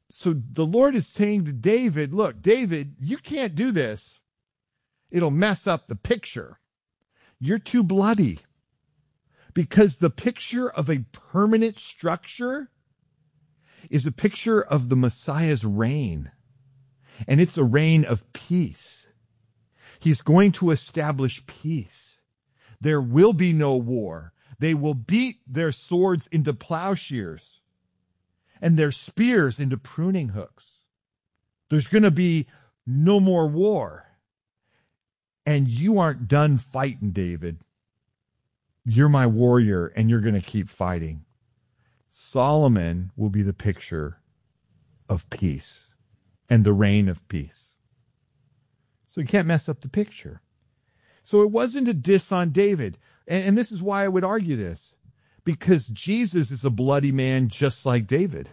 So the Lord is saying to David, look, David, you can't do this. It'll mess up the picture. You're too bloody. Because the picture of a permanent structure is a picture of the Messiah's reign. And it's a reign of peace. He's going to establish peace. There will be no war. They will beat their swords into plowshares and their spears into pruning hooks. There's going to be no more war. And you aren't done fighting, David. You're my warrior, and you're going to keep fighting. Solomon will be the picture of peace and the reign of peace. So you can't mess up the picture. So it wasn't a diss on David. And this is why I would argue this. Because Jesus is a bloody man just like David.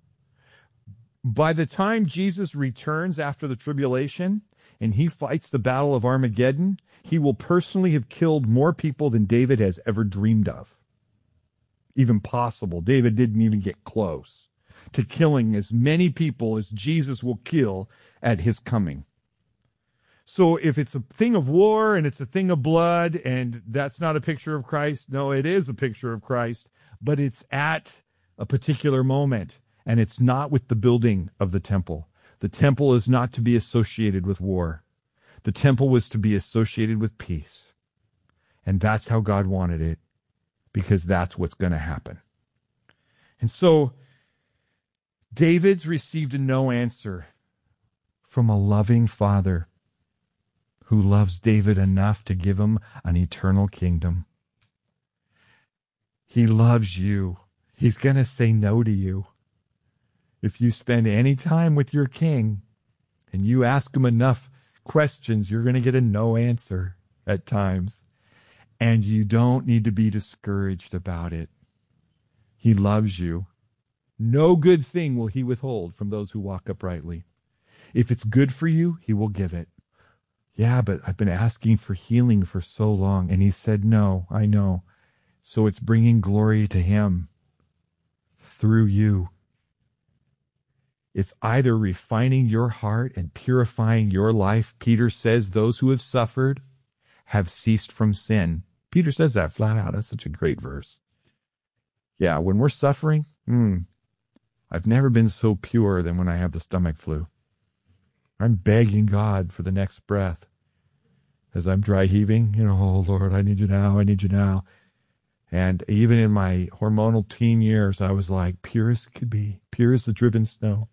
By the time Jesus returns after the tribulation and he fights the battle of Armageddon, he will personally have killed more people than David has ever dreamed of. Even possible. David didn't even get close to killing as many people as Jesus will kill at his coming. So if it's a thing of war and it's a thing of blood and that's not a picture of Christ, no, it is a picture of Christ, but it's at a particular moment and it's not with the building of the temple. The temple is not to be associated with war. The temple was to be associated with peace. And that's how God wanted it, because that's what's going to happen. And so David's received a no answer from a loving father who loves David enough to give him an eternal kingdom. He loves you. He's going to say no to you. If you spend any time with your king and you ask him enough questions, you're going to get a no answer at times. And you don't need to be discouraged about it. He loves you. No good thing will he withhold from those who walk uprightly. If it's good for you, he will give it. Yeah, but I've been asking for healing for so long. And he said, no, I know. So it's bringing glory to him through you. It's either refining your heart and purifying your life. Peter says those who have suffered have ceased from sin. Peter says that flat out. That's such a great verse. Yeah, when we're suffering, I've never been so pure than when I have the stomach flu. I'm begging God for the next breath. As I'm dry heaving, oh Lord, I need you now, I need you now. And even in my hormonal teen years, I was like, pure as could be, pure as the driven snow.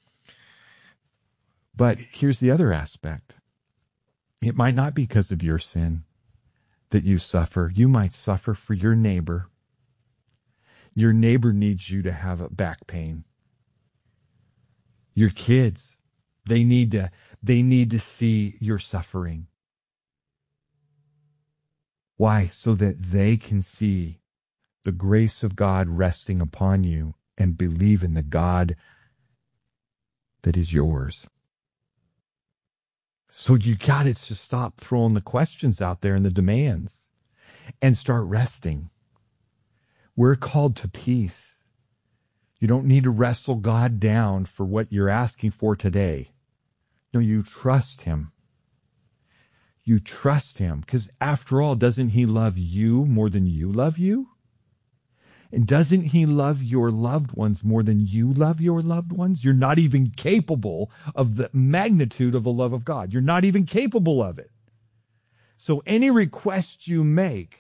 But here's the other aspect. It might not be because of your sin that you suffer. You might suffer for your neighbor. Your neighbor needs you to have a back pain. Your kids, they need to see your suffering. Why? So that they can see the grace of God resting upon you and believe in the God that is yours. So you got to stop throwing the questions out there and the demands and start resting. We're called to peace. You don't need to wrestle God down for what you're asking for today. No, you trust him. You trust him because after all, doesn't he love you more than you love you? And doesn't he love your loved ones more than you love your loved ones? You're not even capable of the magnitude of the love of God. You're not even capable of it. So any request you make,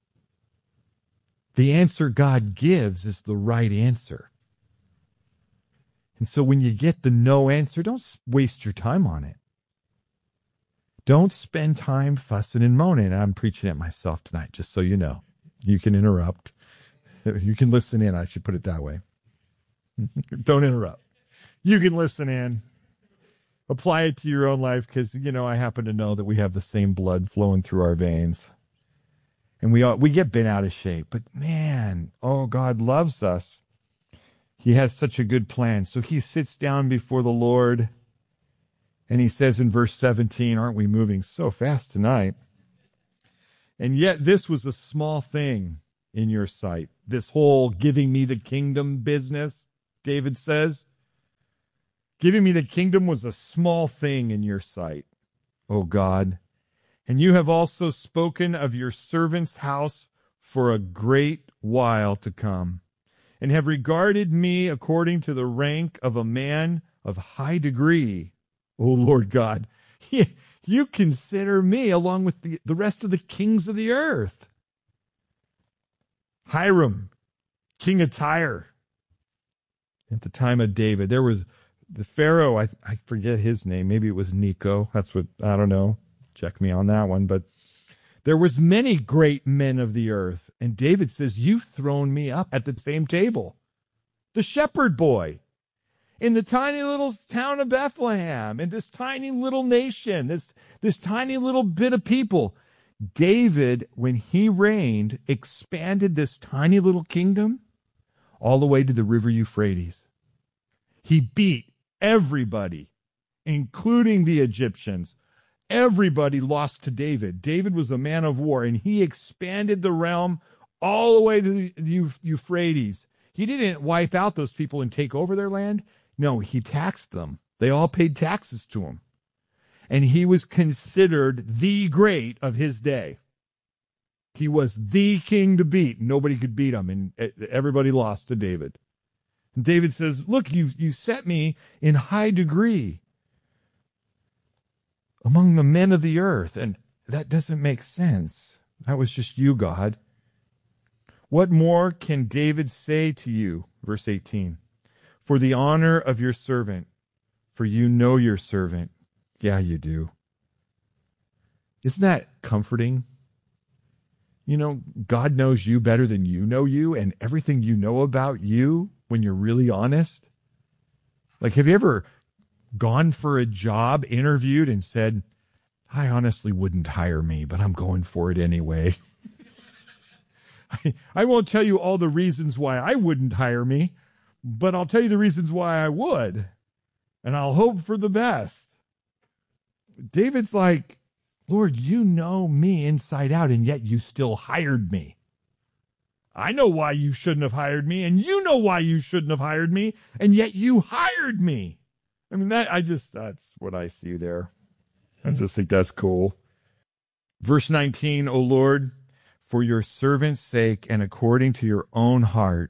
the answer God gives is the right answer. And so when you get the no answer, don't waste your time on it. Don't spend time fussing and moaning. I'm preaching at myself tonight, just so you know. You can interrupt. You can listen in. I should put it that way. Don't interrupt. You can listen in. Apply it to your own life because, I happen to know that we have the same blood flowing through our veins. And we get bent out of shape. But man, God loves us. He has such a good plan. So he sits down before the Lord and he says in verse 17, aren't we moving so fast tonight? And yet this was a small thing in your sight. This whole giving me the kingdom business, David says. Giving me the kingdom was a small thing in your sight, O God. And you have also spoken of your servant's house for a great while to come, and have regarded me according to the rank of a man of high degree. O Lord God, you consider me along with the rest of the kings of the earth. Hiram, king of Tyre, at the time of David, there was the Pharaoh, I forget his name, maybe it was Necho, that's what, I don't know, check me on that one, but there was many great men of the earth, and David says, you've thrown me up at the same table. The shepherd boy in the tiny little town of Bethlehem, in this tiny little nation, this tiny little bit of people. David, when he reigned, expanded this tiny little kingdom all the way to the river Euphrates. He beat everybody, including the Egyptians. Everybody lost to David. David was a man of war, and he expanded the realm all the way to the Euphrates. He didn't wipe out those people and take over their land. No, he taxed them. They all paid taxes to him. And he was considered the great of his day. He was the king to beat. Nobody could beat him, and everybody lost to David. And David says, look, you set me in high degree among the men of the earth, and that doesn't make sense. That was just you, God. What more can David say to you? Verse 18. For the honor of your servant, for you know your servant. Yeah, you do. Isn't that comforting? You know, God knows you better than you know you, and everything you know about you, when you're really honest. Like, have you ever gone for a job, interviewed, and said, I honestly wouldn't hire me, but I'm going for it anyway? I won't tell you all the reasons why I wouldn't hire me, but I'll tell you the reasons why I would, and I'll hope for the best. David's like, Lord, you know me inside out, and yet you still hired me. I know why you shouldn't have hired me, and you know why you shouldn't have hired me, and yet you hired me. I mean, that's what I see there. I just think that's cool. Verse 19, O Lord, for your servant's sake and according to your own heart,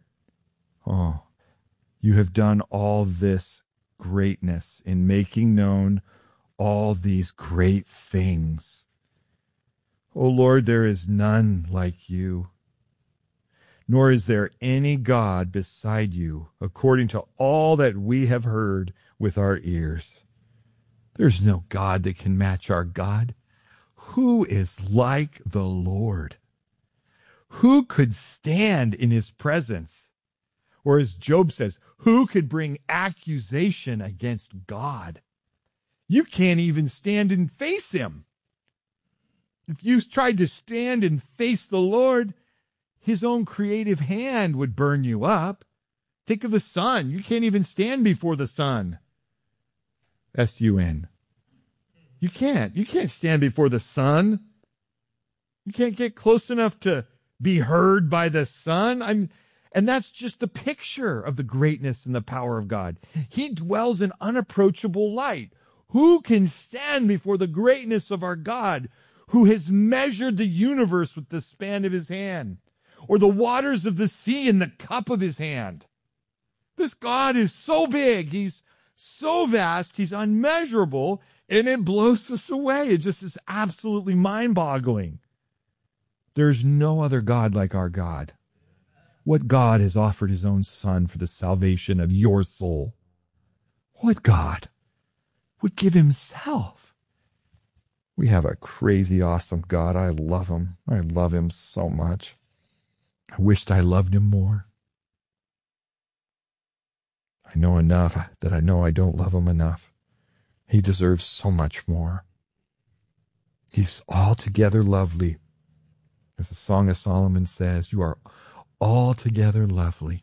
you have done all this greatness in making known all these great things. O Lord, there is none like you, nor is there any God beside you, according to all that we have heard with our ears. There's no God that can match our God. Who is like the Lord? Who could stand in his presence? Or as Job says, who could bring accusation against God? You can't even stand and face him. If you tried to stand and face the Lord, his own creative hand would burn you up. Think of the sun. You can't even stand before the sun. S-U-N. You can't stand before the sun. You can't get close enough to be heard by the sun. And that's just a picture of the greatness and the power of God. He dwells in unapproachable light. Who can stand before the greatness of our God, who has measured the universe with the span of his hand, or the waters of the sea in the cup of his hand? This God is so big, he's so vast, he's unmeasurable, and it blows us away. It just is absolutely mind-boggling. There's no other God like our God. What God has offered his own Son for the salvation of your soul? What God would give himself? We have a crazy, awesome God. I love him. I love him so much. I wished I loved him more. I know enough that I know I don't love him enough. He deserves so much more. He's altogether lovely. As the Song of Solomon says, you are altogether lovely.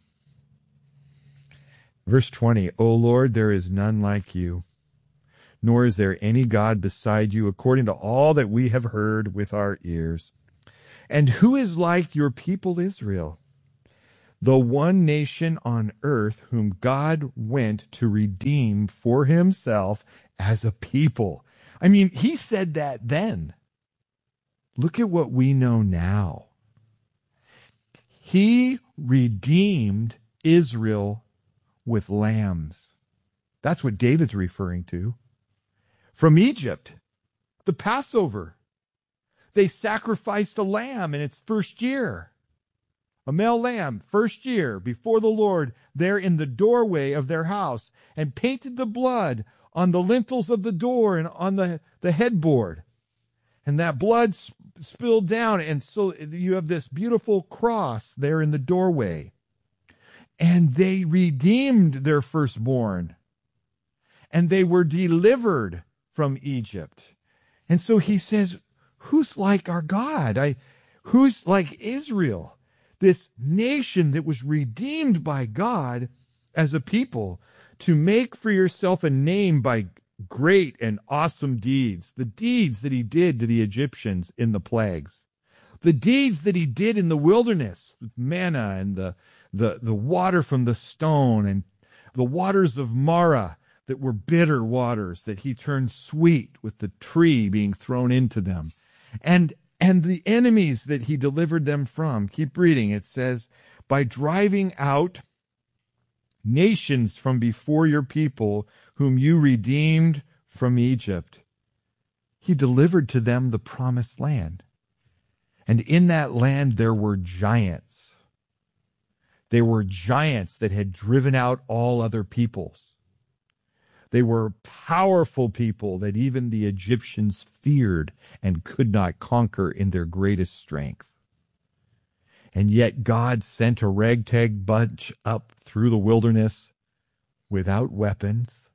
Verse 20, O Lord, there is none like you, nor is there any God beside you, according to all that we have heard with our ears. And who is like your people Israel? the one nation on earth whom God went to redeem for himself as a people. I mean, he said that then. Look at what we know now. He redeemed Israel with lambs. That's what David's referring to. From Egypt, the Passover. They sacrificed a lamb in its first year. A male lamb, first year, before the Lord, there in the doorway of their house, and painted the blood on the lintels of the door and on the headboard. And that blood spilled down, and so you have this beautiful cross there in the doorway. And they redeemed their firstborn, and they were delivered from Egypt. And so he says, who's like our God? Who's like Israel? This nation that was redeemed by God as a people to make for yourself a name by great and awesome deeds. The deeds that he did to the Egyptians in the plagues. The deeds that he did in the wilderness with manna and the water from the stone and the waters of Marah that were bitter waters that he turned sweet with the tree being thrown into them. And the enemies that he delivered them from. Keep reading. It says, by driving out nations from before your people, whom you redeemed from Egypt. He delivered to them the promised land. And in that land there were giants. They were giants that had driven out all other peoples. They were powerful people that even the Egyptians feared and could not conquer in their greatest strength. And yet God sent a ragtag bunch up through the wilderness without weapons.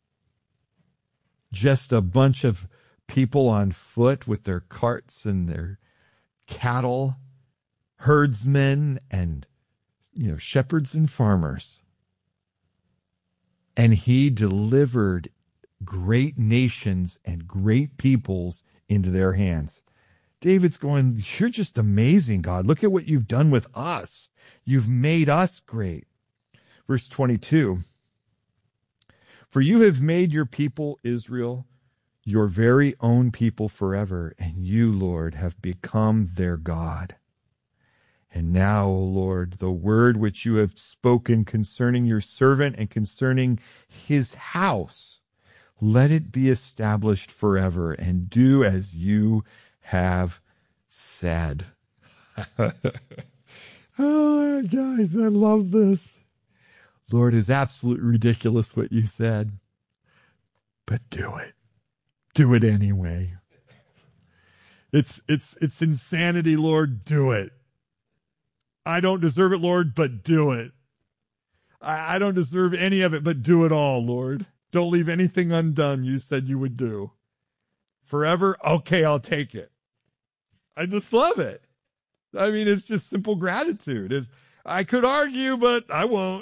Just a bunch of people on foot with their carts and their cattle, herdsmen and shepherds and farmers. And he delivered great nations and great peoples into their hands. David's going, you're just amazing, God. Look at what you've done with us. You've made us great. Verse 22. For you have made your people, Israel, your very own people forever, and you, Lord, have become their God. And now, O Lord, the word which you have spoken concerning your servant and concerning his house, let it be established forever, and do as you have said. Oh, guys, I love this. Lord, it's absolutely ridiculous what you said, but do it. Do it anyway. It's insanity, Lord. Do it. I don't deserve it, Lord, but do it. I don't deserve any of it, but do it all, Lord. Don't leave anything undone you said you would do. Forever? Okay, I'll take it. I just love it. I mean, it's just simple gratitude. I could argue, but I won't.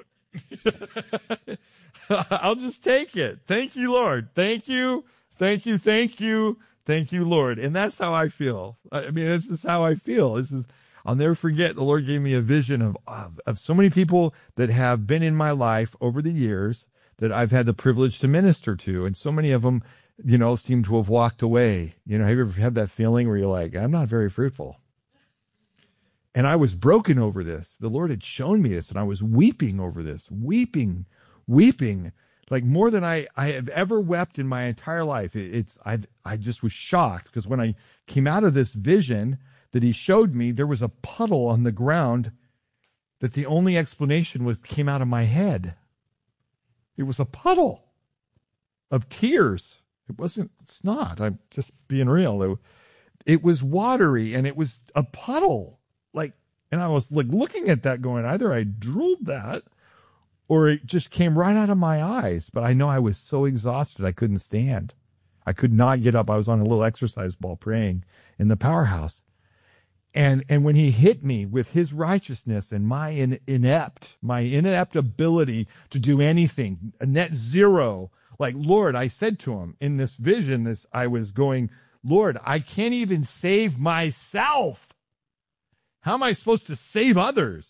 I'll just take it. Thank you, Lord. Thank you. Thank you. Thank you. Thank you, Lord. And that's how I feel. I mean, this is how I feel. I'll never forget, the Lord gave me a vision of so many people that have been in my life over the years that I've had the privilege to minister to. And so many of them, seem to have walked away. Have you ever had that feeling where you're like, I'm not very fruitful? And I was broken over this. The Lord had shown me this, and I was weeping over this, weeping, like more than I have ever wept in my entire life. I just was shocked, because when I came out of this vision that he showed me, there was a puddle on the ground that the only explanation came out of my head. It was a puddle of tears. It wasn't snot. I'm just being real. It was watery, and it was a puddle. And I was looking at that going, either I drooled that or it just came right out of my eyes. But I know I was so exhausted I couldn't stand. I could not get up. I was on a little exercise ball praying in the powerhouse. And when he hit me with his righteousness and my inept ability to do anything, a net zero, Lord, I said to him in this vision, I was going, Lord, I can't even save myself. How am I supposed to save others? It's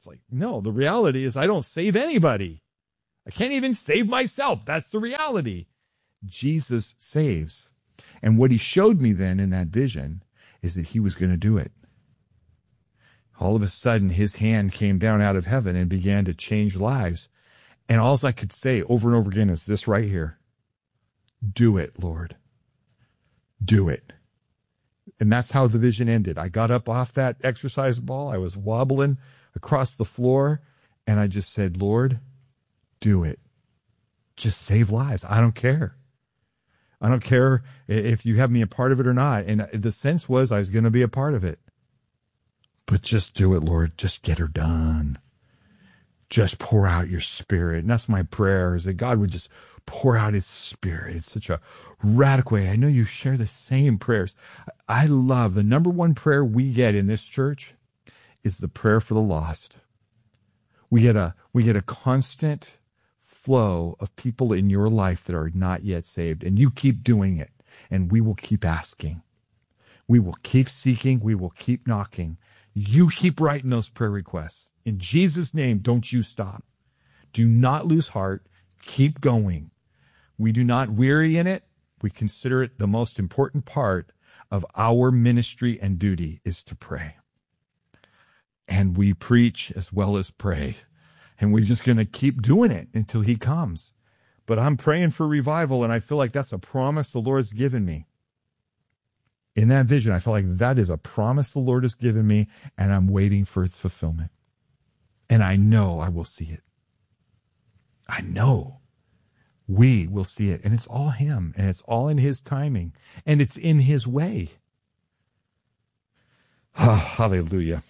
like, no, the reality is I don't save anybody. I can't even save myself. That's the reality. Jesus saves. And what he showed me then in that vision is that he was going to do it. All of a sudden, his hand came down out of heaven and began to change lives. And all I could say over and over again is this right here. Do it, Lord. Do it. And that's how the vision ended. I got up off that exercise ball. I was wobbling across the floor. And I just said, Lord, do it. Just save lives. I don't care. I don't care if you have me a part of it or not. And the sense was I was going to be a part of it. But just do it, Lord. Just get her done. Just pour out your Spirit. And that's my prayer, is that God would just pour out his Spirit. It's such a radical way. I know you share the same prayers. I love the number one prayer we get in this church is the prayer for the lost. We get a constant flow of people in your life that are not yet saved, and you keep doing it, and we will keep asking. We will keep seeking. We will keep knocking. You keep writing those prayer requests. In Jesus' name, don't you stop. Do not lose heart. Keep going. We do not weary in it. We consider it the most important part of our ministry and duty is to pray. And we preach as well as pray. And we're just going to keep doing it until he comes. But I'm praying for revival, and I feel like that's a promise the Lord's given me. In that vision, I feel like that is a promise the Lord has given me, and I'm waiting for its fulfillment. And I know I will see it. I know we will see it. And it's all him, and it's all in his timing, and it's in his way. Oh, hallelujah.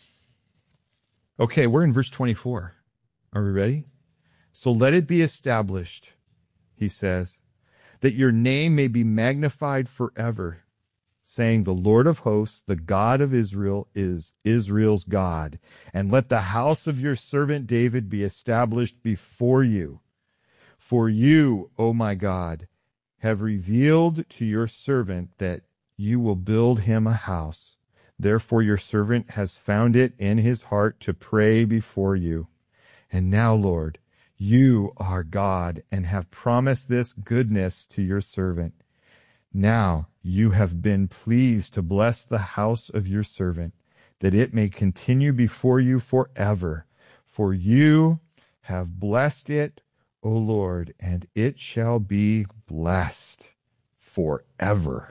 Okay, we're in verse 24. Are we ready? So let it be established, he says, that your name may be magnified forever, saying, the Lord of hosts, the God of Israel, is Israel's God. And let the house of your servant David be established before you. For you, O my God, have revealed to your servant that you will build him a house. Therefore your servant has found it in his heart to pray before you. And now, Lord, you are God and have promised this goodness to your servant. Now you have been pleased to bless the house of your servant, that it may continue before you forever. For you have blessed it, O Lord, and it shall be blessed forever.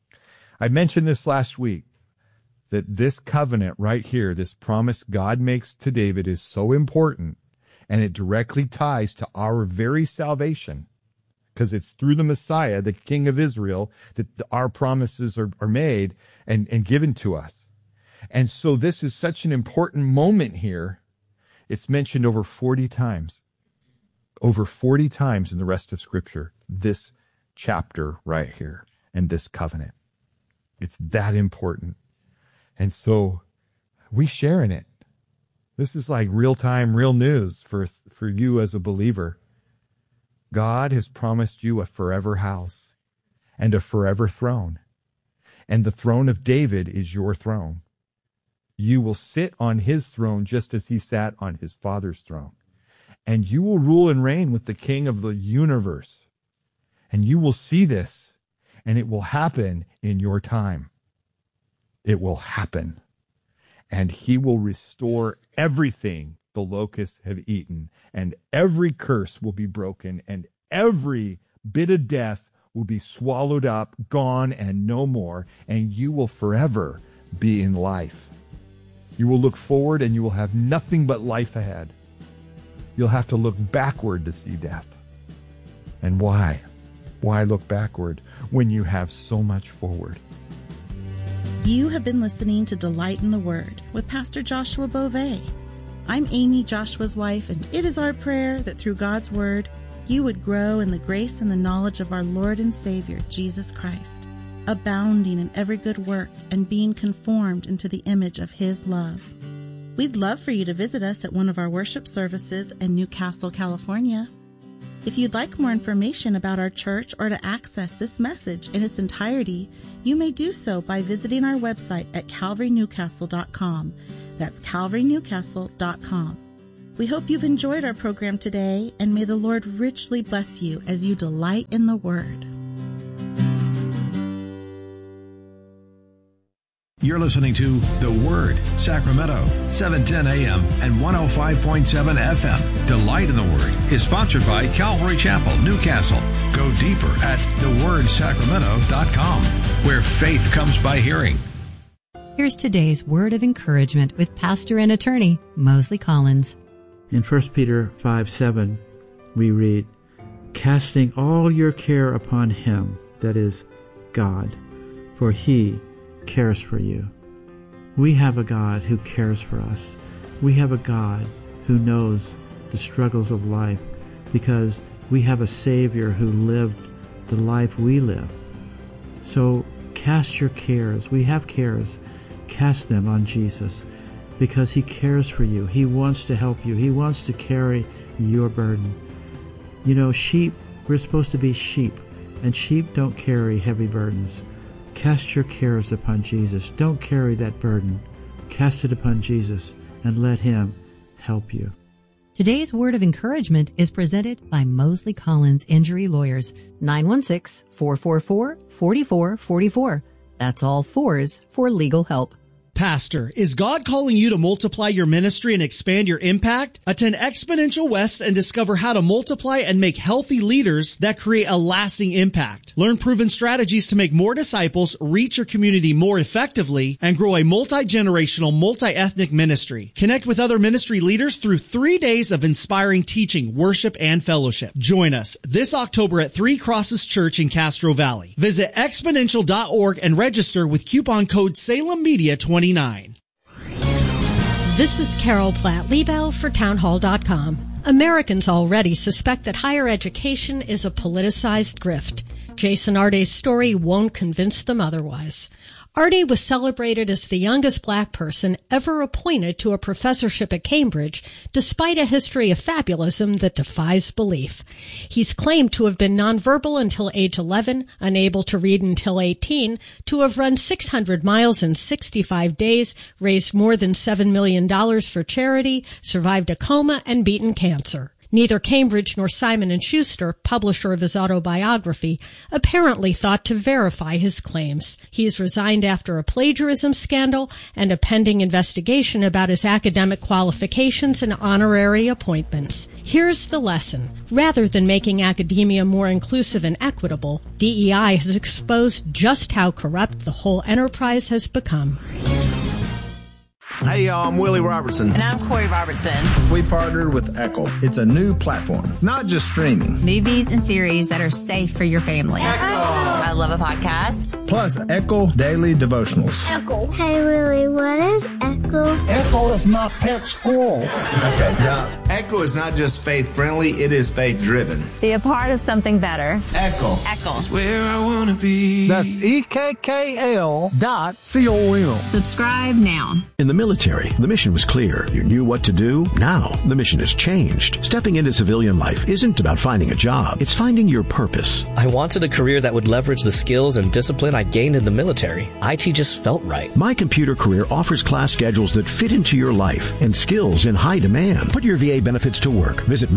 I mentioned this last week, that this covenant right here, this promise God makes to David is so important, and it directly ties to our very salvation, because it's through the Messiah, the King of Israel, that our promises are made and given to us. And so this is such an important moment here. It's mentioned over 40 times. Over 40 times in the rest of Scripture, this chapter right here and this covenant. It's that important. And so we share in it. This is like real-time, real news for you as a believer. God has promised you a forever house and a forever throne. And the throne of David is your throne. You will sit on his throne just as he sat on his father's throne. And you will rule and reign with the King of the universe. And you will see this, and it will happen in your time. It will happen. And he will restore everything the locusts have eaten, and every curse will be broken, and every bit of death will be swallowed up, gone, and no more, and you will forever be in life. You will look forward, and you will have nothing but life ahead. You'll have to look backward to see death. And why? Why look backward when you have so much forward? You have been listening to Delight in the Word with Pastor Joshua Beauvais. I'm Amy, Joshua's wife, and it is our prayer that through God's Word, you would grow in the grace and the knowledge of our Lord and Savior, Jesus Christ, abounding in every good work and being conformed into the image of His love. We'd love for you to visit us at one of our worship services in Newcastle, California. If you'd like more information about our church or to access this message in its entirety, you may do so by visiting our website at calvarynewcastle.com. That's calvarynewcastle.com. We hope you've enjoyed our program today, and may the Lord richly bless you as you delight in the Word. You're listening to The Word, Sacramento, 710 AM and 105.7 FM. Delight in the Word is sponsored by Calvary Chapel, Newcastle. Go deeper at thewordsacramento.com, where faith comes by hearing. Here's today's word of encouragement with pastor and attorney Mosley Collins. In 1 Peter 5:7, we read, "Casting all your care upon him," that is, God, "for he cares for you." We have a God who cares for us. We have a God who knows the struggles of life because we have a Savior who lived the life we live. So cast your cares. We have cares. Cast them on Jesus because he cares for you. He wants to help you. He wants to carry your burden. You know, sheep, we're supposed to be sheep, and sheep don't carry heavy burdens. Cast your cares upon Jesus. Don't carry that burden. Cast it upon Jesus and let him help you. Today's word of encouragement is presented by Mosley Collins Injury Lawyers, 916-444-4444. That's all fours for legal help. Pastor, is God calling you to multiply your ministry and expand your impact? Attend Exponential West and discover how to multiply and make healthy leaders that create a lasting impact. Learn proven strategies to make more disciples, reach your community more effectively, and grow a multi-generational, multi-ethnic ministry. Connect with other ministry leaders through 3 days of inspiring teaching, worship, and fellowship. Join us this October at Three Crosses Church in Castro Valley. Visit exponential.org and register with coupon code SalemMedia29. This is Carol Platt-Liebel for townhall.com. Americans already suspect that higher education is a politicized grift. Jason Arday's story won't convince them otherwise. Arday was celebrated as the youngest black person ever appointed to a professorship at Cambridge, despite a history of fabulism that defies belief. He's claimed to have been nonverbal until age 11, unable to read until 18, to have run 600 miles in 65 days, raised more than $7 million for charity, survived a coma, and beaten cancer. Neither Cambridge nor Simon & Schuster, publisher of his autobiography, apparently thought to verify his claims. He's resigned after a plagiarism scandal and a pending investigation about his academic qualifications and honorary appointments. Here's the lesson. Rather than making academia more inclusive and equitable, DEI has exposed just how corrupt the whole enterprise has become. Hey, y'all, I'm Willie Robertson. And I'm Corey Robertson. We partnered with Echo. It's a new platform, not just streaming. Movies and series that are safe for your family. Echo! I love a podcast. Plus, Echo Daily Devotionals. Echo. Hey, Willie, what is Echo? Echo is my pet squirrel. Okay, Doc. Echo is not just faith-friendly, it is faith-driven. Be a part of something better. Echo. Echo. That's where I want to be. That's EKKL.com. Subscribe now. In the military, the mission was clear. You knew what to do. Now, the mission has changed. Stepping into civilian life isn't about finding a job. It's finding your purpose. I wanted a career that would leverage the skills and discipline I gained in the military. IT just felt right. My Computer Career offers class schedules that fit into your life and skills in high demand. Put your VA benefits to work. Visit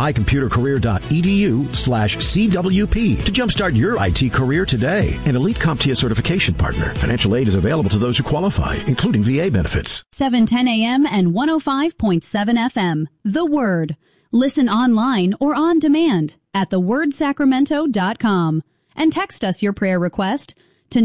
mycomputercareer.edu/CWP to jumpstart your IT career today. An elite CompTIA certification partner. Financial aid is available to those who qualify, including VA benefits. 710 AM and 105.7 FM. The Word. Listen online or on demand at thewordsacramento.com and text us your prayer request to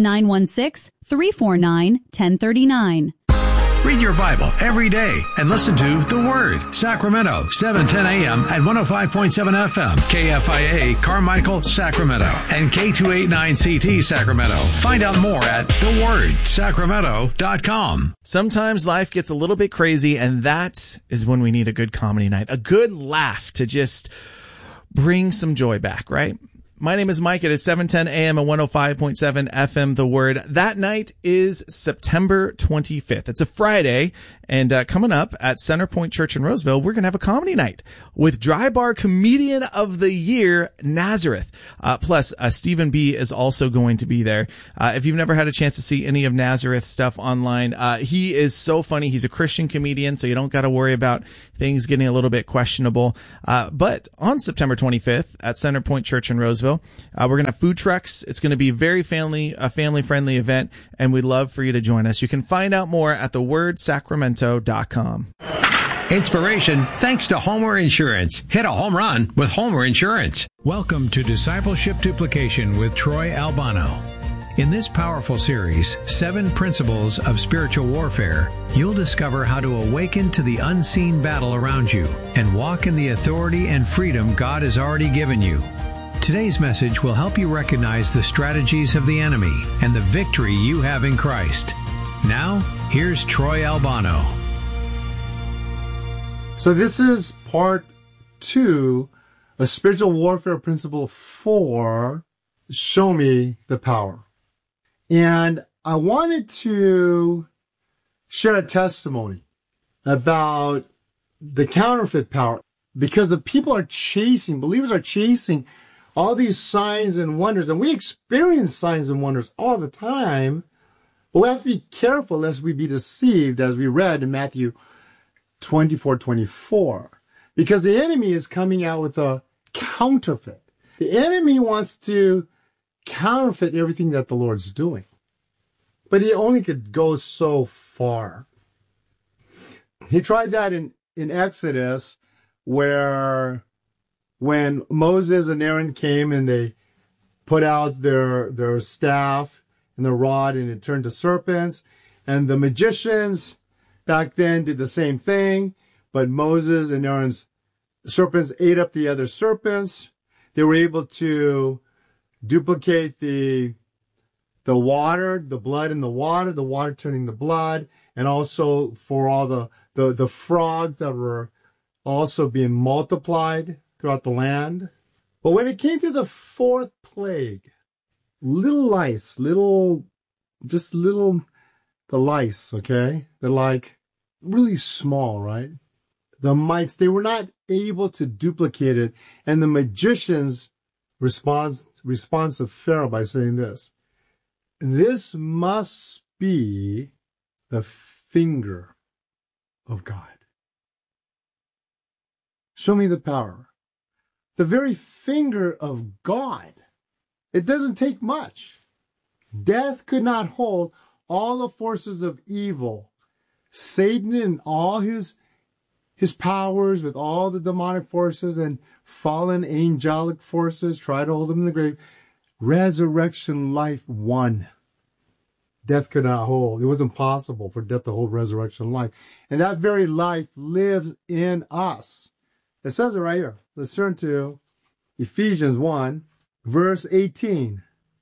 916-349-1039. Read your Bible every day and listen to The Word, Sacramento, 710 AM and 105.7 FM, KFIA, Carmichael, Sacramento, and K289CT, Sacramento. Find out more at thewordsacramento.com. Sometimes life gets a little bit crazy, and that is when we need a good comedy night, a good laugh to just bring some joy back, right? My name is Mike. It is 7:10 a.m. and 105.7 FM, The Word. That night is September 25th. It's a Friday, and coming up at Centerpoint Church in Roseville, we're going to have a comedy night with Dry Bar Comedian of the Year, Nazareth. Plus, Stephen B. is also going to be there. If you've never had a chance to see any of Nazareth's stuff online, he is so funny. He's a Christian comedian, so you don't got to worry about things getting a little bit questionable. But on September 25th at Centerpoint Church in Roseville, we're going to have food trucks. It's going to be a family-friendly event, and we'd love for you to join us. You can find out more at thewordsacramento.com. Inspiration thanks to Homer Insurance. Hit a home run with Homer Insurance. Welcome to Discipleship Duplication with Troy Albano. In this powerful series, 7 Principles of Spiritual Warfare, you'll discover how to awaken to the unseen battle around you and walk in the authority and freedom God has already given you. Today's message will help you recognize the strategies of the enemy and the victory you have in Christ. Now, here's Troy Albano. So this is part 2 of Spiritual Warfare Principle 4, Show Me the Power. And I wanted to share a testimony about the counterfeit power, because the believers are chasing all these signs and wonders, and we experience signs and wonders all the time, but we have to be careful lest we be deceived, as we read in Matthew 24:24, because the enemy is coming out with a counterfeit. The enemy wants to counterfeit everything that the Lord's doing, but he only could go so far. He tried that in Exodus, where when Moses and Aaron came and they put out their staff and their rod, and it turned to serpents, and the magicians back then did the same thing, but Moses and Aaron's serpents ate up the other serpents. They were able to duplicate the water, the blood in the water turning to blood, and also for all the frogs that were also being multiplied throughout the land. But when it came to the 4th plague, little lice, the lice, okay? They're like really small, right? The mites, they were not able to duplicate it, and the magicians response of Pharaoh by saying this must be the finger of God. Show me the power. The very finger of God. It doesn't take much. Death could not hold all the forces of evil. Satan and all his powers, with all the demonic forces and fallen angelic forces, try to hold him in the grave. Resurrection life won. Death could not hold. It was impossible for death to hold resurrection life. And that very life lives in us. It says it right here. Let's turn to Ephesians 1, verse 18.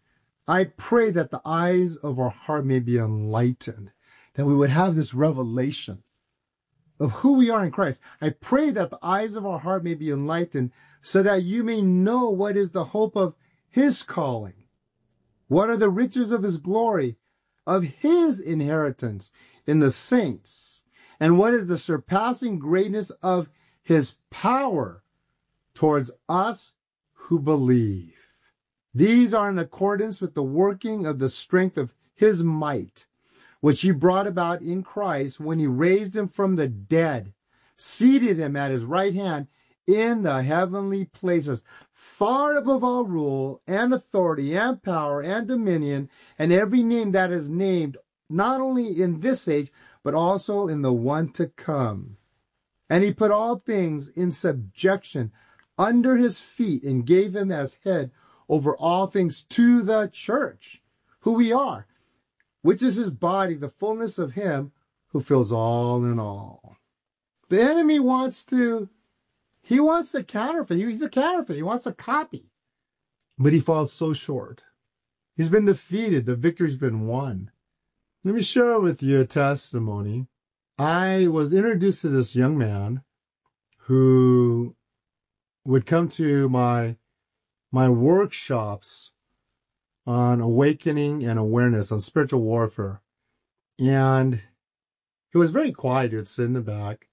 I pray that the eyes of our heart may be enlightened, that we would have this revelation of who we are in Christ. I pray that the eyes of our heart may be enlightened, so that you may know what is the hope of his calling, what are the riches of his glory, of his inheritance in the saints, and what is the surpassing greatness of his power towards us who believe. These are in accordance with the working of the strength of his might, which he brought about in Christ when he raised him from the dead, seated him at his right hand in the heavenly places, far above all rule and authority and power and dominion and every name that is named, not only in this age, but also in the one to come. And he put all things in subjection under his feet and gave him as head over all things to the church, who we are, which is his body, the fullness of him who fills all in all. The enemy wants to counterfeit. He's a counterfeit. He wants a copy. But he falls so short. He's been defeated. The victory's been won. Let me share with you a testimony. I was introduced to this young man who would come to my my workshops on awakening and awareness on spiritual warfare. And he was very quiet. He'd sit in the back.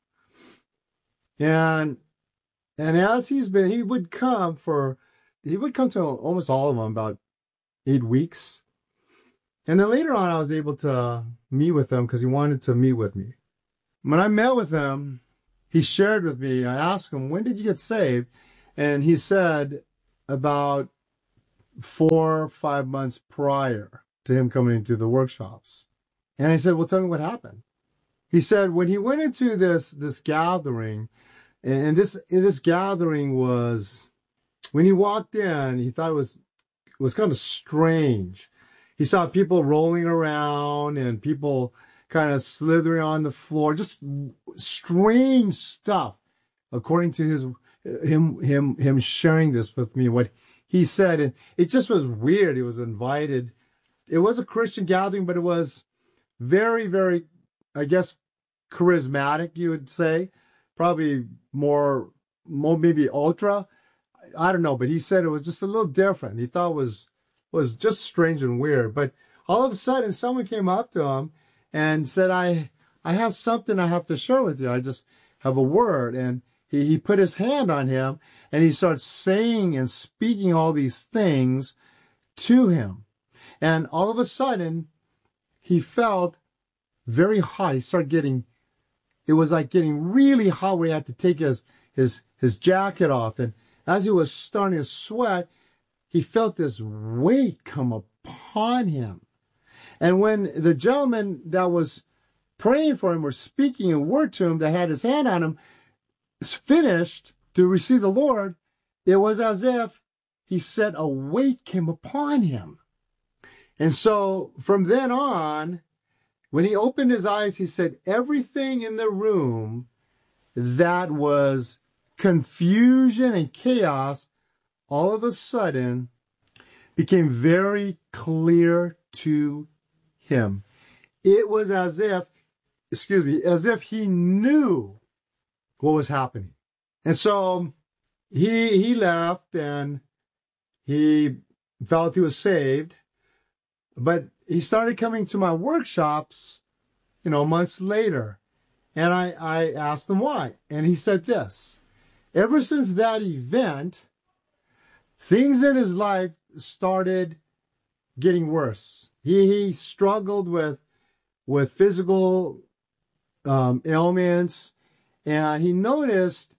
And as he would come to almost all of them, about 8 weeks. And then later on, I was able to meet with him because he wanted to meet with me. When I met with him, he shared with me, I asked him, when did you get saved? And he said about 4 or 5 months prior to him coming into the workshops. And I said, well, tell me what happened. He said when he went into this gathering, and this gathering was, when he walked in, he thought it was kind of strange. He saw people rolling around and people kind of slithering on the floor, just strange stuff, according to him sharing this with me, what he said. And it just was weird. He was invited. It was a Christian gathering, but it was very, very, I guess, charismatic, you would say. Probably more maybe ultra. I don't know, but he said it was just a little different. He thought it was just strange and weird. But all of a sudden, someone came up to him and said, I have something I have to share with you. I just have a word. And he put his hand on him, and he starts saying and speaking all these things to him. And all of a sudden, he felt very hot. He started getting, it was like getting really hot where he had to take his jacket off. And as he was starting to sweat, he felt this weight come upon him. And when the gentleman that was praying for him or speaking a word to him that had his hand on him finished to receive the Lord, it was as if he said a weight came upon him. And so from then on, when he opened his eyes, he said everything in the room that was confusion and chaos all of a sudden became very clear to him. It was as if he knew what was happening. And so he left and he felt he was saved. But he started coming to my workshops, months later. And I asked him why. And he said this: ever since that event, things in his life started getting worse. He struggled with physical ailments, and he noticed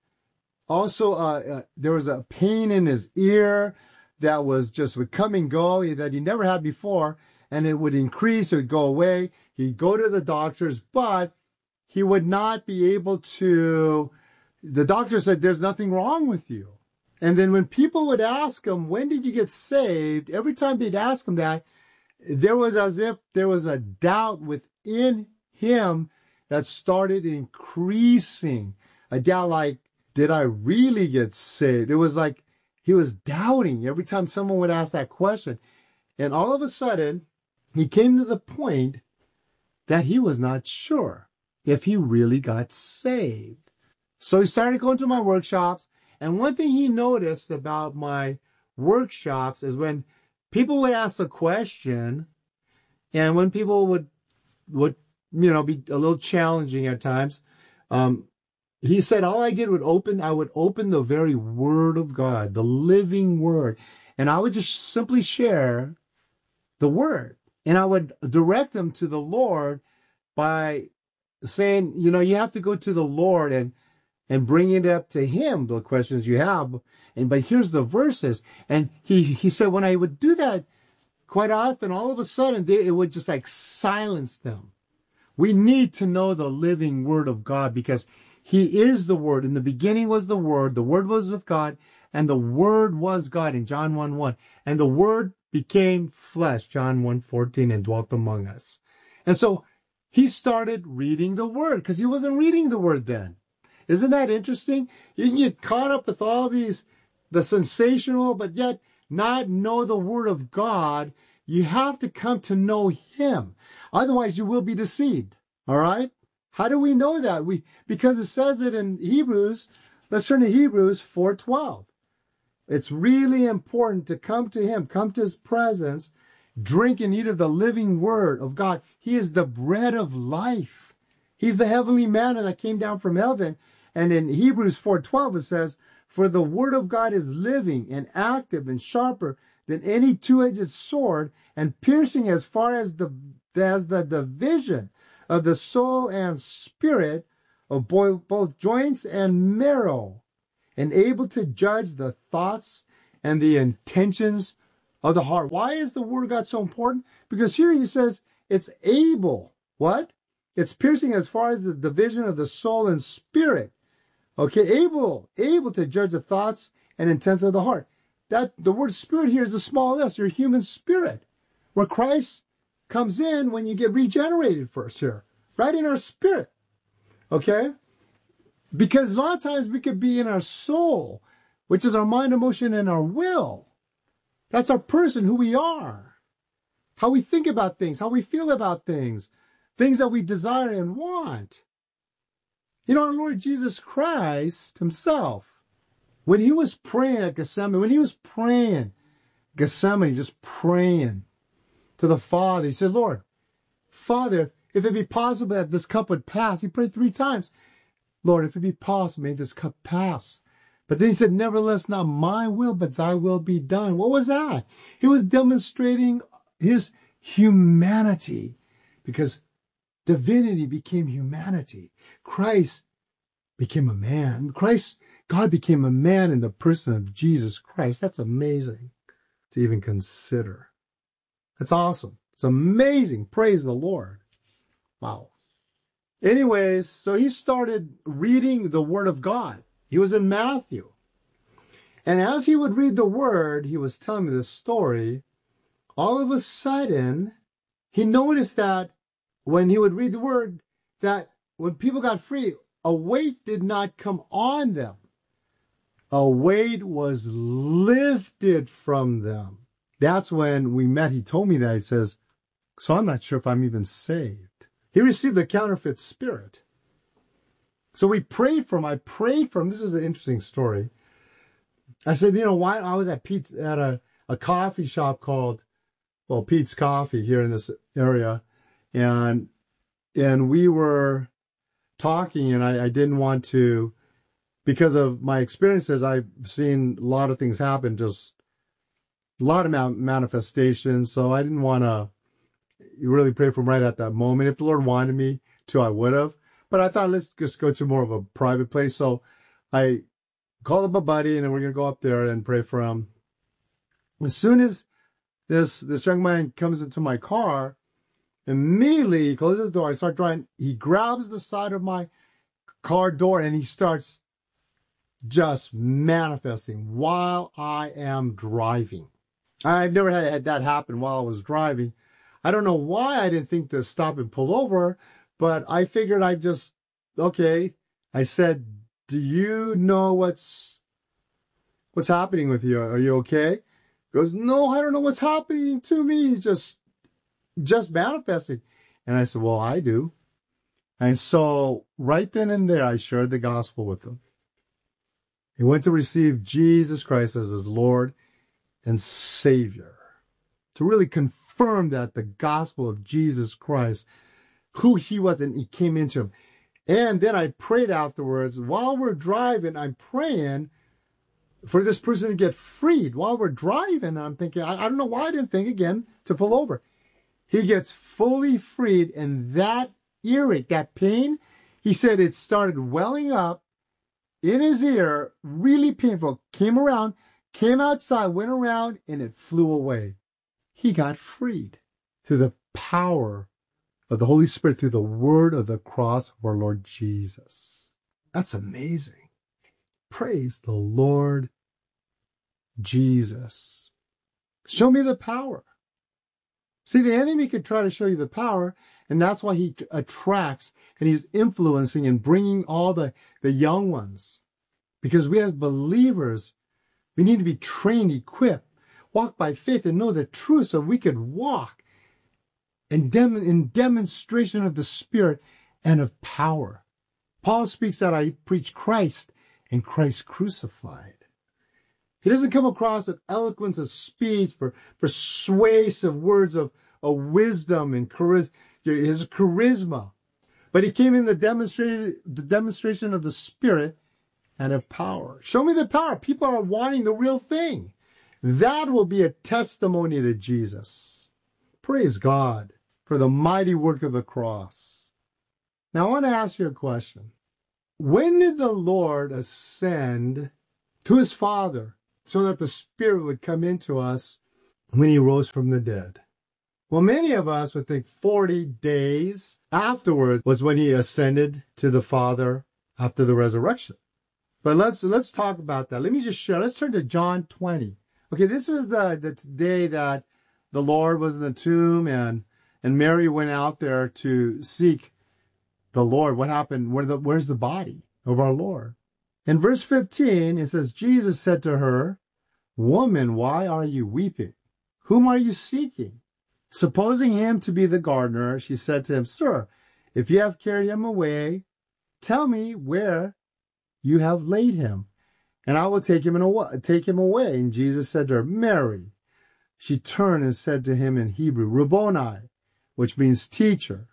also there was a pain in his ear that would come and go, that he never had before, and it would increase, it would go away. He'd go to the doctors, but he would not be able to. The doctor said, there's nothing wrong with you. And then when people would ask him, when did you get saved? Every time they'd ask him that, there was as if there was a doubt within him that started increasing. A doubt like, did I really get saved? It was like he was doubting every time someone would ask that question. And all of a sudden, he came to the point that he was not sure if he really got saved. So he started going to my workshops. And one thing he noticed about my workshops is when people would ask a question, and when people would be a little challenging at times, he said all I did would open the very Word of God, the living Word, and I would just simply share the Word, and I would direct them to the Lord by saying, you have to go to the Lord and bring it up to Him, the questions you have. But here's the verses. And he said when I would do that quite often, all of a sudden it would just like silence them. We need to know the living Word of God because He is the Word. In the beginning was the Word was with God, and the Word was God in John 1:1. And the Word became flesh, John 1:14, and dwelt among us. And so he started reading the Word because he wasn't reading the Word then. Isn't that interesting? You can get caught up with all the sensational, but yet not know the Word of God. You have to come to know Him. Otherwise, you will be deceived. All right? How do we know that? Because it says it in Hebrews. Let's turn to Hebrews 4:12. It's really important to come to him, come to his presence, drink and eat of the living word of God. He is the bread of life. He's the heavenly manna that came down from heaven. And in Hebrews 4:12 it says, for the word of God is living and active and sharper than any two-edged sword and piercing as far as the division of the soul and spirit, of both joints and marrow, and able to judge the thoughts and the intentions of the heart. Why is the word of God so important? Because here he says it's able. What? It's piercing as far as the division of the soul and spirit. Okay, able to judge the thoughts and intents of the heart. That the word spirit here is a small s, your human spirit, where Christ comes in when you get regenerated first here, right in our spirit. Okay? Because a lot of times we could be in our soul, which is our mind, emotion, and our will. That's our person, who we are, how we think about things, how we feel about things, things that we desire and want. You know, our Lord Jesus Christ himself, when he was praying at Gethsemane, just praying to the Father, he said, Lord, Father, if it be possible that this cup would pass. He prayed 3 times. Lord, if it be possible, may this cup pass. But then he said, nevertheless, not my will, but thy will be done. What was that? He was demonstrating his humanity, because divinity became humanity. Christ became a man. God became a man in the person of Jesus Christ. That's amazing to even consider. That's awesome. It's amazing. Praise the Lord. Wow. Anyways, so he started reading the Word of God. He was in Matthew. And as he would read the Word, he was telling me this story. All of a sudden, he noticed that when he would read the Word, that when people got free, a weight did not come on them. A weight was lifted from them. That's when we met. He told me that. He says, so I'm not sure if I'm even saved. He received a counterfeit spirit. So we prayed for him. I prayed for him. This is an interesting story. I said, you know, why? I was at Pete's, at a coffee shop called, Pete's Coffee here in this area. And we were talking, and I didn't want to, because of my experiences, I've seen a lot of things happen, just a lot of manifestations. So I didn't want to really pray for him right at that moment. If the Lord wanted me to, I would have. But I thought, let's just go to more of a private place. So I called up a buddy, and then we're going to go up there and pray for him. As soon as this young man comes into my car, immediately he closes the door. I start driving. He grabs the side of my car door, and he starts just manifesting while I am driving. I've never had that happen while I was driving. I don't know why I didn't think to stop and pull over, but I figured okay. I said, do you know what's happening with you? Are you okay? He goes, no, I don't know what's happening to me. Just manifesting. And I said, well, I do. And so right then and there, I shared the gospel with him. He went to receive Jesus Christ as his Lord and Savior, to really confirm that the gospel of Jesus Christ, who he was, and he came into him. And then I prayed afterwards. While we're driving, I'm praying for this person to get freed. While we're driving, I'm thinking, I don't know why I didn't think again to pull over. He gets fully freed, and that earache, that pain, he said it started welling up in his ear, really painful, came around, came outside, went around, and it flew away. He got freed through the power of the Holy Spirit, through the word of the cross of our Lord Jesus. That's amazing. Praise the Lord Jesus. Show me the power. See, the enemy could try to show you the power, and that's why he attracts, and he's influencing and bringing all the young ones. Because we as believers, we need to be trained, equipped, walk by faith, and know the truth so we could walk in demonstration of the Spirit and of power. Paul speaks that I preach Christ and Christ crucified. He doesn't come across with eloquence of speech, for persuasive words of wisdom and his charisma. But he came in the demonstration of the Spirit and of power. Show me the power. People are wanting the real thing. That will be a testimony to Jesus. Praise God for the mighty work of the cross. Now I want to ask you a question. When did the Lord ascend to his Father so that the Spirit would come into us when he rose from the dead? Well, many of us would think 40 days afterwards was when he ascended to the Father after the resurrection. But let's talk about that. Let me just share. Let's turn to John 20. Okay, this is the day that the Lord was in the tomb and Mary went out there to seek the Lord. What happened? Where's the body of our Lord? In verse 15, it says, Jesus said to her, "Woman, why are you weeping? Whom are you seeking?" Supposing him to be the gardener, she said to him, "Sir, if you have carried him away, tell me where you have laid him, and I will take him away." And Jesus said to her, "Mary." She turned and said to him in Hebrew, "Rabboni," which means teacher.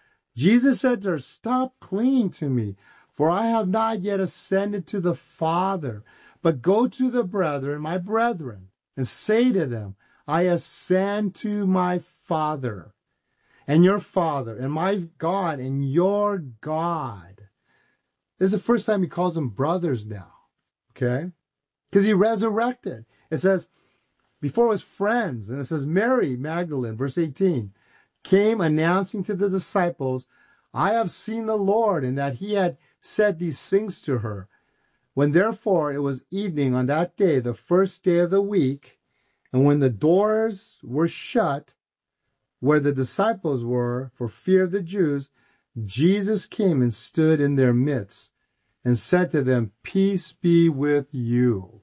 Jesus said to her, "Stop clinging to me, for I have not yet ascended to the Father, but go to the brethren, my brethren, and say to them, I ascend to my Father and your Father, and my God and your God." This is the first time he calls them brothers now, okay? Because he resurrected. It says, before it was friends, and it says Mary Magdalene, verse 18, came announcing to the disciples, "I have seen the Lord," and that he had said these things to her. When therefore it was evening on that day, the first day of the week, and when the doors were shut where the disciples were for fear of the Jews, Jesus came and stood in their midst and said to them, "Peace be with you."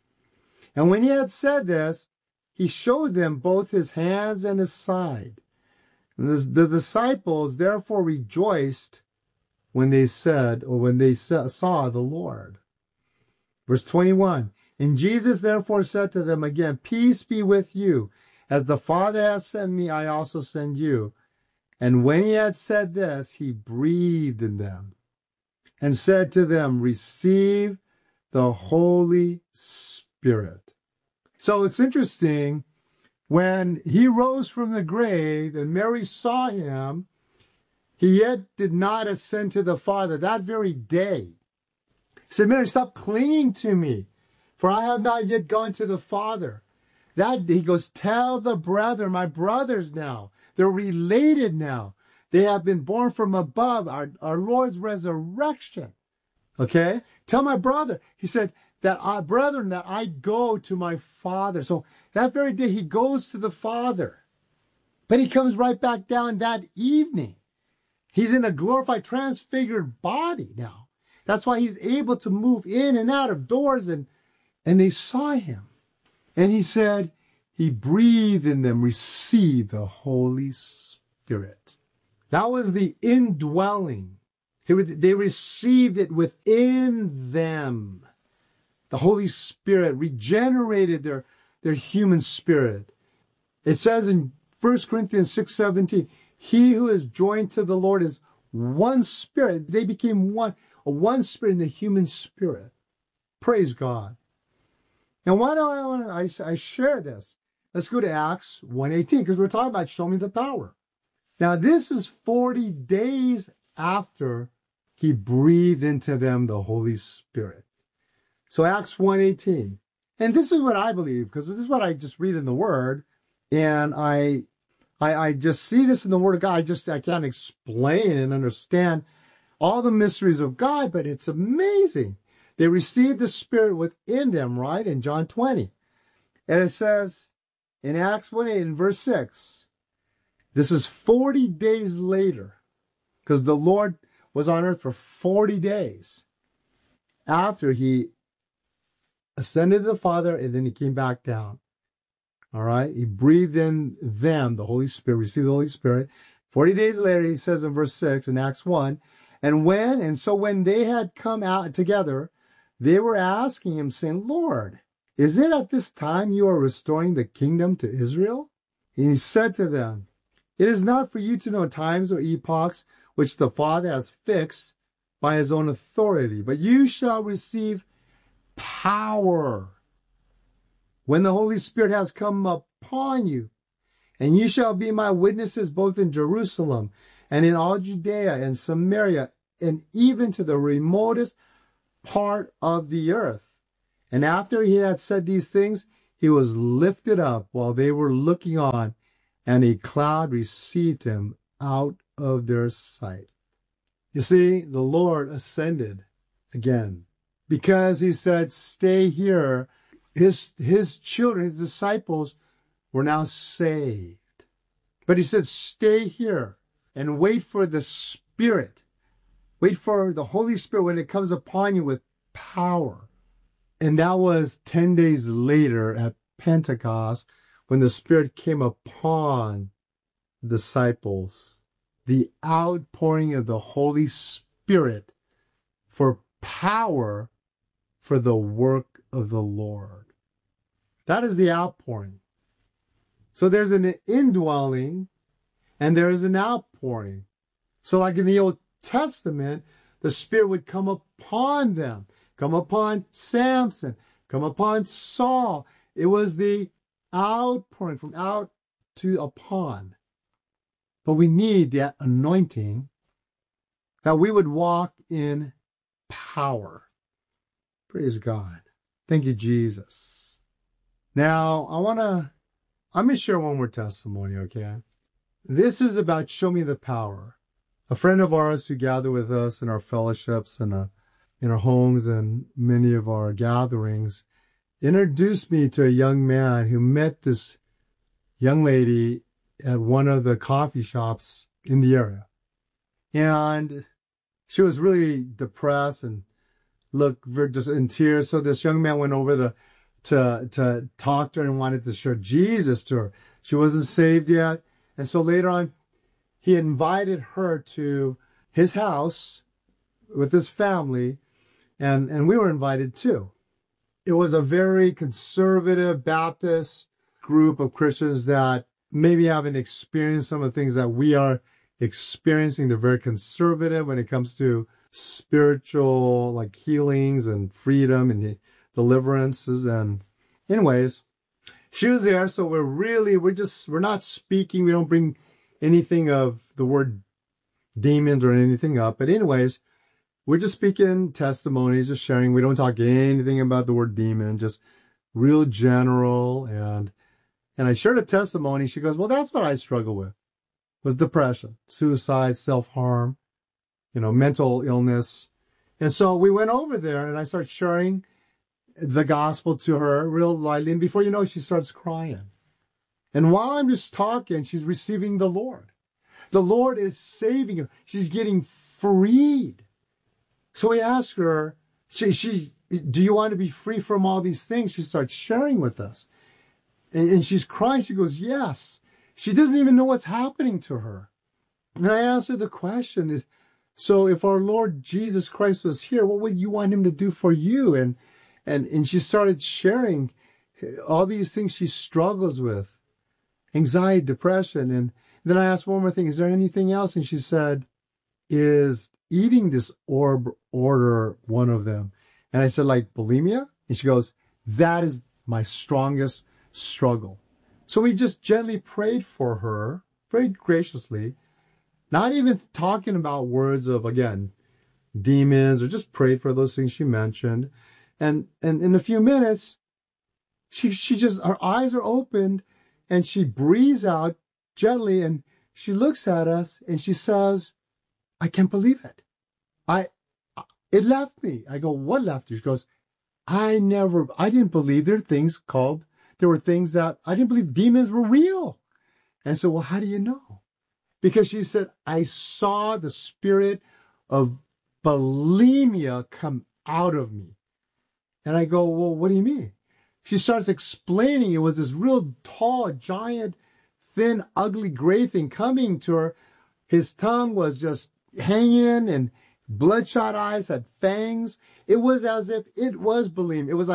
And when he had said this, he showed them both his hands and his side. And the disciples therefore rejoiced when they saw the Lord. Verse 21, and Jesus therefore said to them again, "Peace be with you. As the Father has sent me, I also send you." And when he had said this, he breathed in them and said to them, "Receive the Holy Spirit." So it's interesting, when he rose from the grave and Mary saw him, he yet did not ascend to the Father that very day. He said, "Mary, stop clinging to me, for I have not yet gone to the Father." He goes, "Tell the brethren, my brothers now. They're related now. They have been born from above, our Lord's resurrection." Okay? "Tell my brother." He said, brethren, that I go to my Father. So that very day he goes to the Father. But he comes right back down that evening. He's in a glorified, transfigured body now. That's why he's able to move in and out of doors, and they saw him. And he said, he breathed in them, "Receive the Holy Spirit." That was the indwelling. They received it within them. The Holy Spirit regenerated their human spirit. It says in 1 Corinthians 6:17, he who is joined to the Lord is one spirit. They became one spirit in the human spirit. Praise God. And why do I share this? Let's go to Acts 1:18, because we're talking about show me the power. Now, this is 40 days after he breathed into them the Holy Spirit. So Acts 1:18. And this is what I believe, because this is what I just read in the Word, and I just see this in the Word of God. I can't explain and understand all the mysteries of God, but it's amazing. They received the Spirit within them, right? In John 20. And it says in Acts 1:8 in verse 6, this is 40 days later, because the Lord was on earth for 40 days after he ascended to the Father, and then he came back down. All right? He breathed in them, the Holy Spirit, received the Holy Spirit. 40 days later, he says in verse 6 in Acts 1, and so when they had come out together, they were asking him, saying, "Lord, Is it at this time you are restoring the kingdom to Israel? And he said to them, it is not for you to know times or epochs which the Father has fixed by his own authority, but you shall receive power when the Holy Spirit has come upon you, and you shall be my witnesses both in Jerusalem and in all Judea and Samaria and even to the remotest part of the earth. And after he had said these things, he was lifted up while they were looking on, and a cloud received him out of their sight. You see, the Lord ascended again because he said, stay here. His children, his disciples, were now saved. But he said, stay here and wait for the Spirit. Wait for the Holy Spirit when it comes upon you with power. And that was 10 days later at Pentecost when the Spirit came upon the disciples. The outpouring of the Holy Spirit for power for the work of the Lord. That is the outpouring. So there's an indwelling and there is an outpouring. So like in the Old Testament, the Spirit would come upon them, come upon Samson, come upon Saul. It was the outpouring from out to upon. But we need that anointing that we would walk in power. Praise God. Thank you, Jesus. Now, I'm going to share one more testimony, okay? This is about Show Me the Power. A friend of ours who gathered with us in our fellowships and in our homes and many of our gatherings introduced me to a young man who met this young lady at one of the coffee shops in the area. And she was really depressed and looked very just in tears. So this young man went over to talk to her and wanted to share Jesus to her. She wasn't saved yet. And so later on, he invited her to his house with his family, and we were invited too. It was a very conservative Baptist group of Christians that maybe haven't experienced some of the things that we are experiencing. They're very conservative when it comes to spiritual like healings and freedom and deliverances. And anyways, she was there. So we're not speaking. We don't bring anything of the word demons or anything up. But anyways, we're just speaking testimonies, just sharing. We don't talk anything about the word demon, just real general. And I shared a testimony. She goes, well, that's what I struggle with, was depression, suicide, self-harm, mental illness. And so we went over there and I started sharing the gospel to her real lightly. And before you know, she starts crying. And while I'm just talking, she's receiving the Lord. The Lord is saving her. She's getting freed. So we asked her, do you want to be free from all these things? She starts sharing with us. And she's crying. She goes, yes. She doesn't even know what's happening to her. And I asked her the question is, so if our Lord Jesus Christ was here, what would you want him to do for you? And she started sharing all these things she struggles with, anxiety, depression. And then I asked one more thing, is there anything else? And she said, is eating disorder one of them? And I said, like bulimia? And she goes, that is my strongest struggle. So we just gently prayed for her, very graciously, not even talking about words of, again, demons, or just prayed for those things she mentioned. And in a few minutes, she just, her eyes are opened and she breathes out gently and she looks at us and she says, I can't believe it. It left me. I go, what left you? She goes, I didn't believe there were things that I didn't believe demons were real. And so, well, how do you know? Because she said, I saw the spirit of bulimia come out of me. And I go, well, what do you mean? She starts explaining it was this real tall, giant, thin, ugly, gray thing coming to her. His tongue was just hanging and bloodshot eyes, had fangs. It was as if it was bulimia. It was like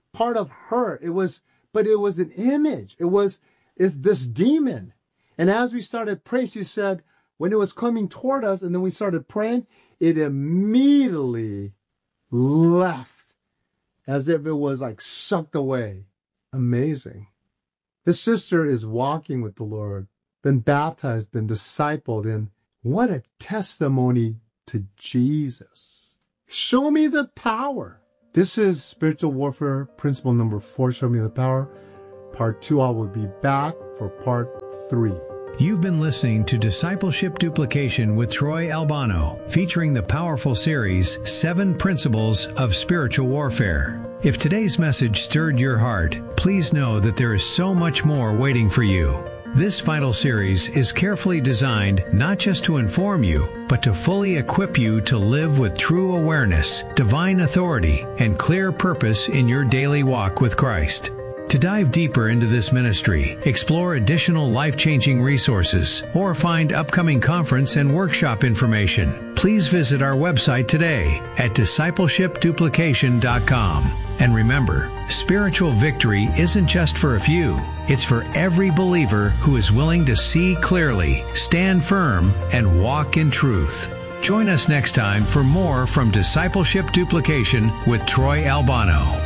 part of her. But it was an image. It's this demon. And as we started praying, she said, when it was coming toward us and then we started praying, it immediately left as if it was like sucked away. Amazing. This sister is walking with the Lord, been baptized, been discipled, and what a testimony to Jesus. Show me the power. This is Spiritual Warfare Principle number 4, Show Me the Power. Part 2, I will be back for part 3. You've been listening to Discipleship Duplication with Troy Albano, featuring the powerful series, 7 Principles of Spiritual Warfare. If today's message stirred your heart, please know that there is so much more waiting for you. This vital series is carefully designed not just to inform you, but to fully equip you to live with true awareness, divine authority, and clear purpose in your daily walk with Christ. To dive deeper into this ministry, explore additional life-changing resources, or find upcoming conference and workshop information, please visit our website today at discipleshipduplication.com. And remember, spiritual victory isn't just for a few. It's for every believer who is willing to see clearly, stand firm, and walk in truth. Join us next time for more from Discipleship Duplication with Troy Albano.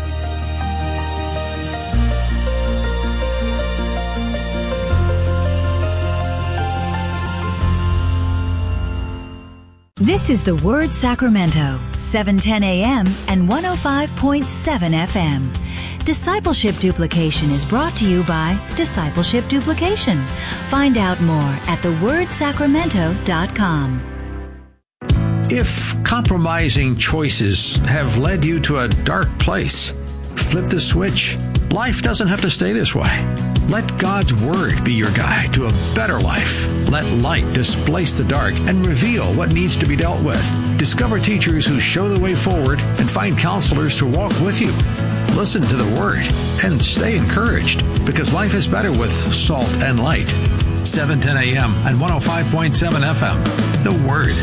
This is The Word Sacramento, 710 AM and 105.7 FM. Discipleship Duplication is brought to you by Discipleship Duplication. Find out more at thewordsacramento.com. If compromising choices have led you to a dark place, flip the switch. Life doesn't have to stay this way. Let God's Word be your guide to a better life. Let light displace the dark and reveal what needs to be dealt with. Discover teachers who show the way forward and find counselors to walk with you. Listen to the Word and stay encouraged, because life is better with salt and light. 710 AM and 105.7 FM. The Word.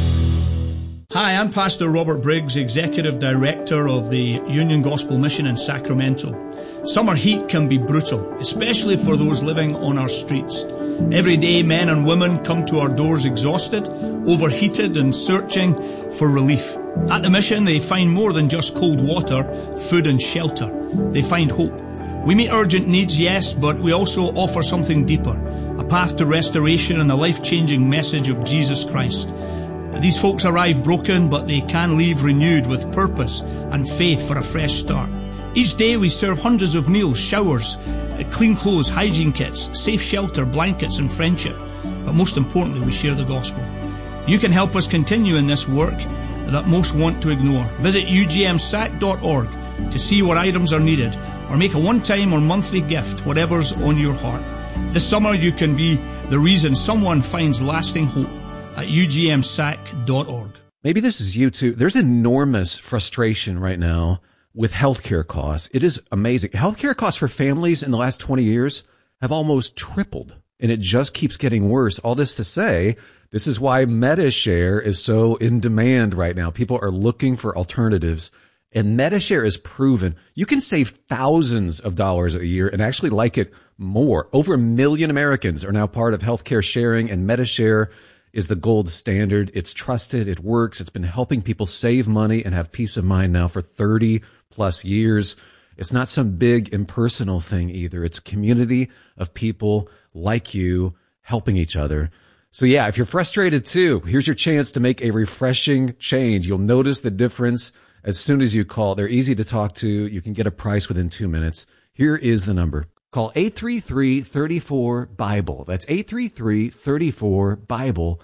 Hi, I'm Pastor Robert Briggs, Executive Director of the Union Gospel Mission in Sacramento. Summer heat can be brutal, especially for those living on our streets. Every day, men and women come to our doors exhausted, overheated, and searching for relief. At the mission, they find more than just cold water, food, and shelter. They find hope. We meet urgent needs, yes, but we also offer something deeper, a path to restoration and the life-changing message of Jesus Christ. These folks arrive broken, but they can leave renewed with purpose and faith for a fresh start. Each day we serve hundreds of meals, showers, clean clothes, hygiene kits, safe shelter, blankets, and friendship. But most importantly, we share the gospel. You can help us continue in this work that most want to ignore. Visit ugmsac.org to see what items are needed, or make a one-time or monthly gift, whatever's on your heart. This summer you can be the reason someone finds lasting hope at ugmsac.org. Maybe this is you too. There's enormous frustration right now with healthcare costs. It is amazing. Healthcare costs for families in the last 20 years have almost tripled, and it just keeps getting worse. All this to say, this is why MediShare is so in demand right now. People are looking for alternatives, and MediShare is proven. You can save thousands of dollars a year and actually like it more. Over 1 million Americans are now part of healthcare sharing, and MediShare is the gold standard. It's trusted. It works. It's been helping people save money and have peace of mind now for 30 plus years. It's not some big impersonal thing either. It's a community of people like you helping each other. So yeah, if you're frustrated too, here's your chance to make a refreshing change. You'll notice the difference as soon as you call. They're easy to talk to. You can get a price within 2 minutes. Here is the number. Call 833-34-BIBLE. That's 833-34-BIBLE.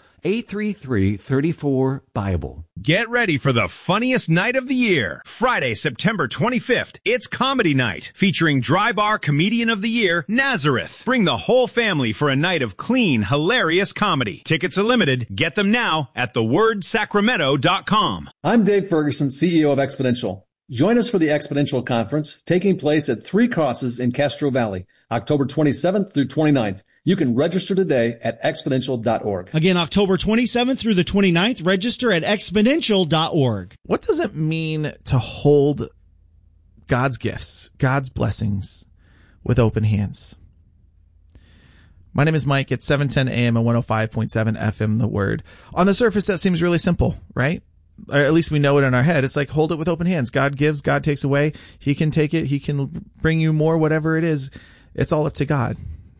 833-34-BIBLE. Get ready for the funniest night of the year. Friday, September 25th. It's Comedy Night, featuring Dry Bar Comedian of the Year, Nazareth. Bring the whole family for a night of clean, hilarious comedy. Tickets are limited. Get them now at thewordsacramento.com. I'm Dave Ferguson, CEO of Exponential. Join us for the Exponential Conference, taking place at Three Crosses in Castro Valley, October 27th through 29th. You can register today at exponential.org. Again, October 27th through the 29th, register at exponential.org. What does it mean to hold God's gifts, God's blessings with open hands. My name is Mike. It's 7:10 a.m. and 105.7 FM, The Word. On the surface, that seems really simple, right? Or at least we know it in our head. It's like, hold it with open hands. God gives, God takes away. He can take it. He can bring you more, whatever it is. It's all up to God.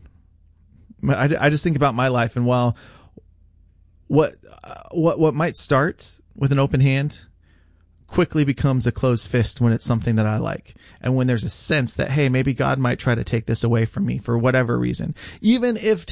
I just think about my life, and while what might start with an open hand quickly becomes a closed fist when it's something that I like. And when there's a sense that, hey, maybe God might try to take this away from me for whatever reason. Even if